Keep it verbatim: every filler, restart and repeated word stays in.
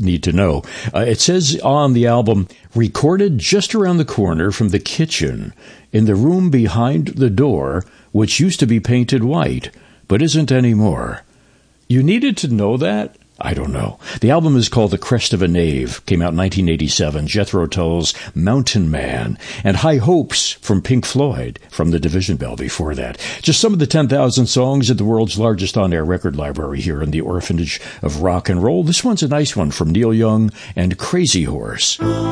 need to know. Uh, it says on the album, recorded just around the corner from the kitchen in the room behind the door, which used to be painted white, but isn't anymore. You needed to know that? I don't know. The album is called The Crest of a Knave, came out in nineteen eighty-seven, Jethro Tull's Mountain Man, and High Hopes from Pink Floyd, from the Division Bell before that. Just some of the ten thousand songs at the world's largest on-air record library here in the Orphanage of Rock and Roll. This one's a nice one from Neil Young and Crazy Horse.